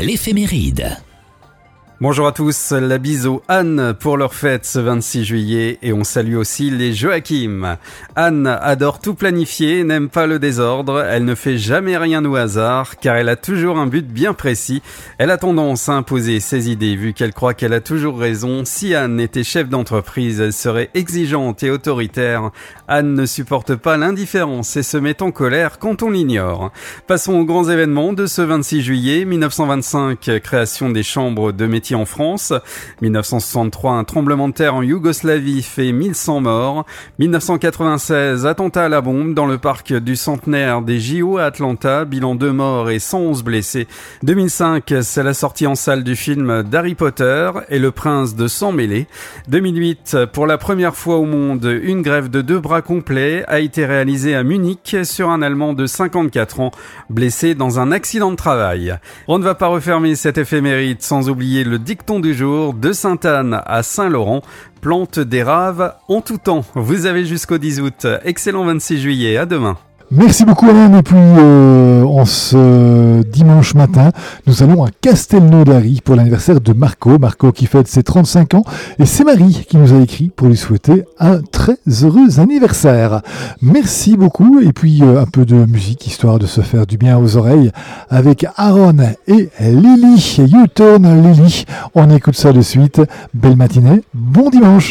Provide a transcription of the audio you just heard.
l'éphéméride. Bonjour à tous, la bise aux Anne pour leur fête ce 26 juillet et on salue aussi les Joachim. Anne adore tout planifier, n'aime pas le désordre, elle ne fait jamais rien au hasard car elle a toujours un but bien précis. Elle a tendance à imposer ses idées vu qu'elle croit qu'elle a toujours raison. Si Anne était chef d'entreprise, elle serait exigeante et autoritaire. Anne ne supporte pas l'indifférence et se met en colère quand on l'ignore. Passons aux grands événements de ce 26 juillet. 1925, création des chambres de métiers en France. 1963, un tremblement de terre en Yougoslavie fait 1100 morts. 1996, attentat à la bombe dans le parc du centenaire des JO à Atlanta, bilan 2 morts et 111 blessés. 2005, c'est la sortie en salle du film d'Harry Potter et le prince de sang mêlé. 2008, pour la première fois au monde, une greffe de 2 bras complets a été réalisée à Munich sur un Allemand de 54 ans, blessé dans un accident de travail. On ne va pas refermer cette éphéméride sans oublier le dicton du jour de Sainte-Anne à Saint-Laurent. Plante des raves en tout temps. Vous avez jusqu'au 10 août. Excellent 26 juillet. À demain. Merci beaucoup Alain, et puis en ce dimanche matin, nous allons à Castelnaudary pour l'anniversaire de Marco qui fête ses 35 ans, et c'est Marie qui nous a écrit pour lui souhaiter un très heureux anniversaire. Merci beaucoup, et puis un peu de musique histoire de se faire du bien aux oreilles avec Aaron et Lily, U-Turn Lily. On écoute ça de suite. Belle matinée, bon dimanche.